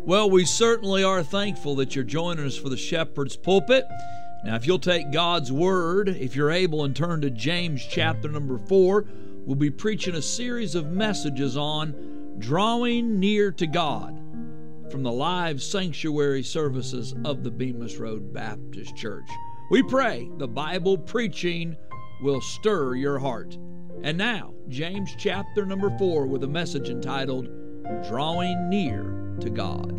Well, we certainly are thankful that you're joining us for the Shepherd's Pulpit. Now, if you'll take God's Word, if you're able, and turn to James chapter number 4, we'll be preaching a series of messages on drawing near to God from the live sanctuary services of the Bemis Road Baptist Church. We pray the Bible preaching will stir your heart. And now, James chapter number 4 with a message entitled, Drawing Near to God.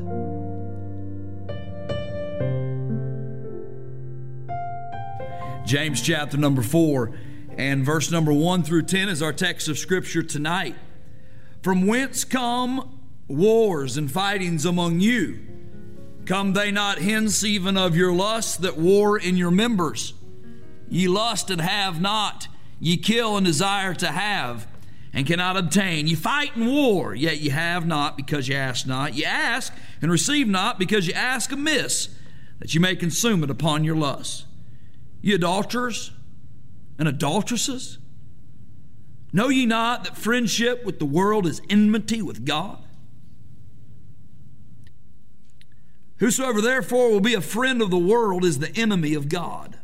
James chapter number 4 and verse number 1 through 10 is our text of Scripture tonight. From whence come wars and fightings among you? Come they not hence even of your lusts that war in your members? Ye lust and have not, ye kill and desire to have, and cannot obtain. Ye fight and war, yet ye have not, because ye ask not. Ye ask and receive not, because ye ask amiss, that ye may consume it upon your lusts. Ye adulterers and adulteresses, know ye not that friendship with the world is enmity with God? Whosoever therefore will be a friend of the world is the enemy of God.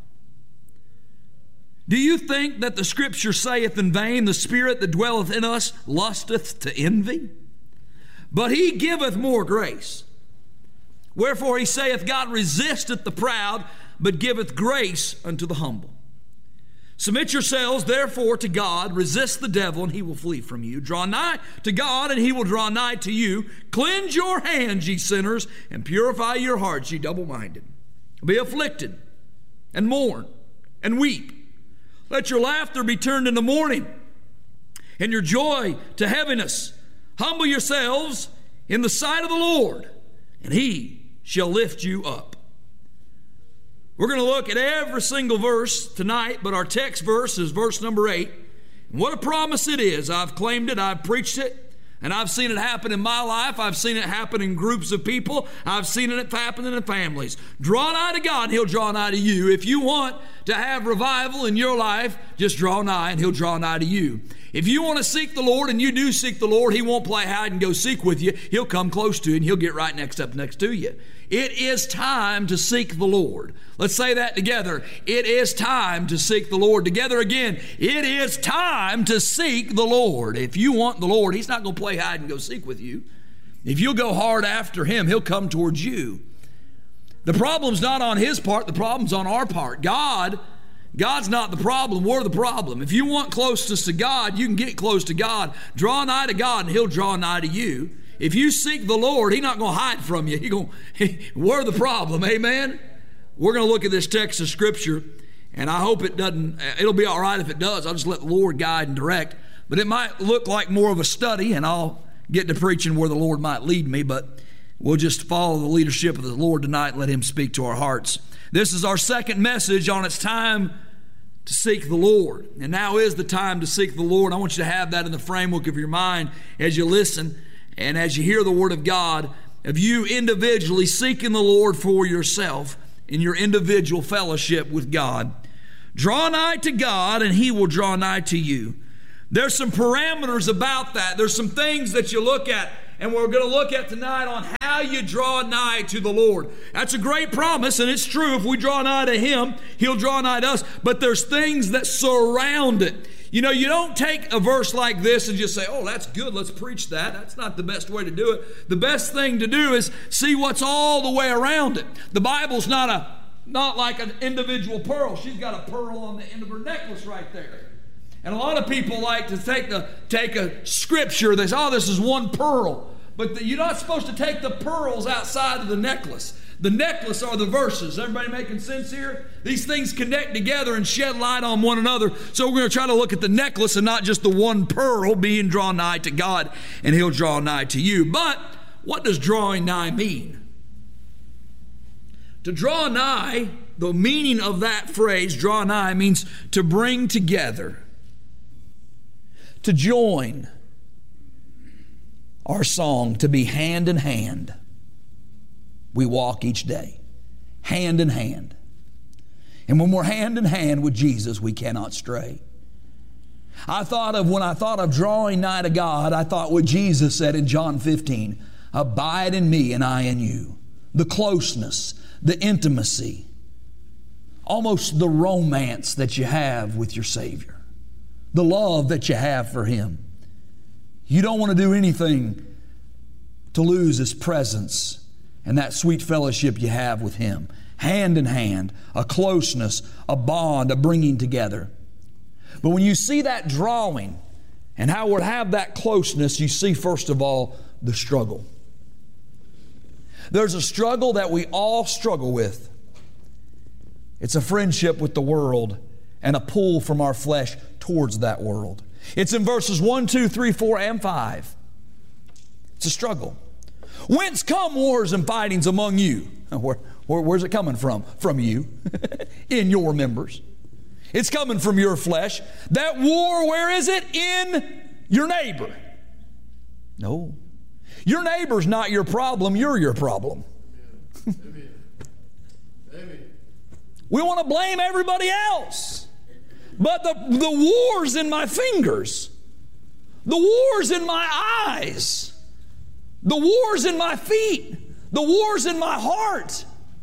Do you think that the Scripture saith in vain, the Spirit that dwelleth in us lusteth to envy? But he giveth more grace. Wherefore he saith, God resisteth the proud, but giveth grace unto the humble. Submit yourselves therefore to God, resist the devil, and he will flee from you. Draw nigh to God, and he will draw nigh to you. Cleanse your hands, ye sinners, and purify your hearts, ye double-minded. Be afflicted, and mourn, and weep. Let your laughter be turned into mourning, and your joy to heaviness. Humble yourselves in the sight of the Lord, and he shall lift you up. We're going to look at every single verse tonight, but our text verse is verse number 8. And what a promise it is. I've claimed it, I've preached it, and I've seen it happen in my life. I've seen it happen in groups of people. I've seen it happen in families. Draw nigh to God, and he'll draw nigh to you. If you want to have revival in your life, just draw nigh, and he'll draw nigh to you. If you want to seek the Lord, and you do seek the Lord, he won't play hide and go seek with you. He'll come close to you, and he'll get right next to you. It is time to seek the Lord. Let's say that together. It is time to seek the Lord. Together again. It is time to seek the Lord. If you want the Lord, he's not going to play hide and go seek with you. If you'll go hard after him, he'll come towards you. The problem's not on his part. The problem's on our part. God's not the problem. We're the problem. If you want closeness to God, you can get close to God. Draw nigh to God, and he'll draw nigh to you. If you seek the Lord, he's not going to hide from you. We're the problem, amen? We're going to look at this text of Scripture, and I hope it'll be all right if it does. I'll just let the Lord guide and direct. But it might look like more of a study, and I'll get to preaching where the Lord might lead me, but we'll just follow the leadership of the Lord tonight and let him speak to our hearts. This is our second message on It's Time to Seek the Lord. And now is the time to seek the Lord. I want you to have that in the framework of your mind as you listen and as you hear the Word of God, of you individually seeking the Lord for yourself in your individual fellowship with God. Draw nigh to God, and he will draw nigh to you. There's some parameters about that. There's some things that you look at, and we're going to look at tonight on how you draw nigh to the Lord. That's a great promise, and it's true. If we draw nigh to him, he'll draw nigh to us. But there's things that surround it. You know, you don't take a verse like this and just say, oh, that's good, let's preach that. That's not the best way to do it. The best thing to do is see what's all the way around it. The Bible's not like an individual pearl. She's got a pearl on the end of her necklace right there. And a lot of people like to take a scripture, they say, oh, this is one pearl. But you're not supposed to take the pearls outside of the necklace. The necklace are the verses. Everybody making sense here? These things connect together and shed light on one another. So we're going to try to look at the necklace and not just the one pearl being drawn nigh to God, and he'll draw nigh to you. But what does drawing nigh mean? To draw nigh, the meaning of that phrase, draw nigh, means to bring together, to join. Our song, to be hand in hand. We walk each day, hand in hand. And when we're hand in hand with Jesus, we cannot stray. When I thought of drawing nigh to God, I thought what Jesus said in John 15, Abide in me and I in you. The closeness, the intimacy, almost the romance that you have with your Savior. The love that you have for Him. You don't want to do anything to lose His presence and that sweet fellowship you have with Him. Hand in hand, a closeness, a bond, a bringing together. But when you see that drawing and how we'll have that closeness, you see first of all the struggle. There's a struggle that we all struggle with. It's a friendship with the world and a pull from our flesh towards that world. It's in verses 1, 2, 3, 4, and 5. It's a struggle. Whence come wars and fightings among you? Where's it coming from? From you, in your members. It's coming from your flesh. That war, where is it? In your neighbor. No. Your neighbor's not your problem, you're your problem. Amen. Amen. We want to blame everybody else. But the war's in my fingers. The war's in my eyes. The war's in my feet. The war's in my heart.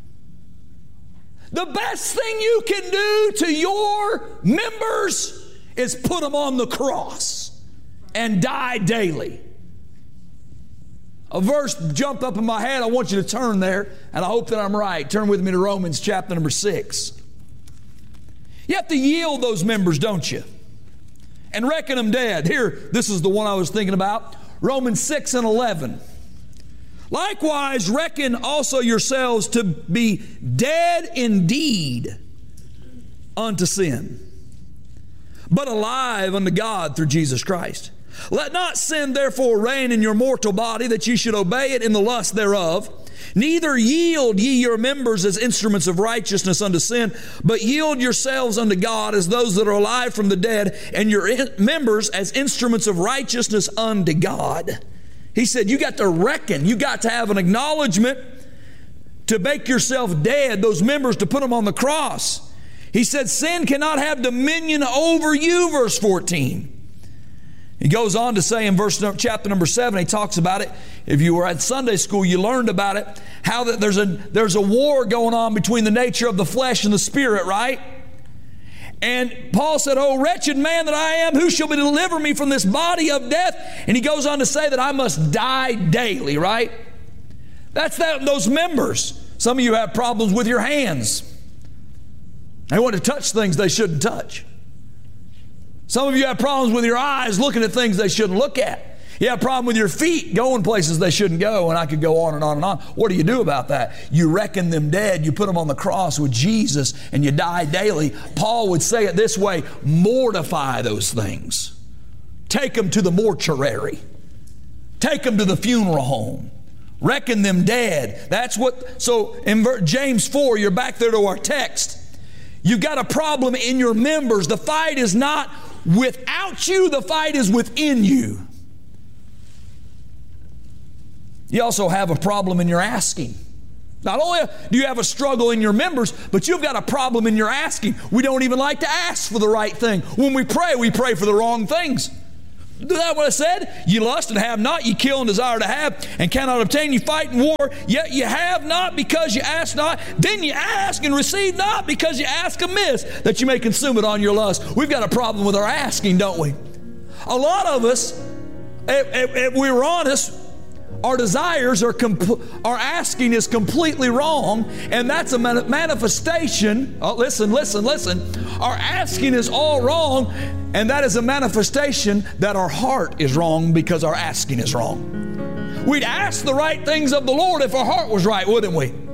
The best thing you can do to your members is put them on the cross and die daily. A verse jumped up in my head. I want you to turn there, and I hope that I'm right. Turn with me to Romans chapter number 6. You have to yield those members, don't you? And reckon them dead. Here, this is the one I was thinking about. Romans 6 and 11. Likewise, reckon also yourselves to be dead indeed unto sin, but alive unto God through Jesus Christ. Let not sin therefore reign in your mortal body, that ye should obey it in the lust thereof. Neither yield ye your members as instruments of righteousness unto sin, but yield yourselves unto God as those that are alive from the dead, and your members as instruments of righteousness unto God. He said you got to reckon, you got to have an acknowledgement to make yourself dead, those members, to put them on the cross. He said sin cannot have dominion over you, verse 14. He goes on to say in chapter number 7, he talks about it. If you were at Sunday school, you learned about it, how that there's a war going on between the nature of the flesh and the spirit, right? And Paul said, "Oh, wretched man that I am, who shall deliver me from this body of death?" And he goes on to say that I must die daily, right? That's those members. Some of you have problems with your hands. They want to touch things they shouldn't touch. Some of you have problems with your eyes looking at things they shouldn't look at. You have a problem with your feet going places they shouldn't go, and I could go on and on and on. What do you do about that? You reckon them dead. You put them on the cross with Jesus, and you die daily. Paul would say it this way: mortify those things. Take them to the mortuary. Take them to the funeral home. Reckon them dead. That's what, so in James 4, you're back there to our text. You've got a problem in your members. The fight is not without you, the fight is within you. You also have a problem in your asking. Not only do you have a struggle in your members, but you've got a problem in your asking. We don't even like to ask for the right thing. When we pray for the wrong things. Isn't that what I said? You lust and have not, you kill and desire to have, and cannot obtain. You fight in war, yet you have not because you ask not. Then you ask and receive not because you ask amiss, that you may consume it on your lust. We've got a problem with our asking, don't we? A lot of us, if we were honest, our desires our asking is completely wrong, and that's a manifestation. Oh, listen. Our asking is all wrong, and that is a manifestation that our heart is wrong because our asking is wrong. We'd ask the right things of the Lord if our heart was right, wouldn't we?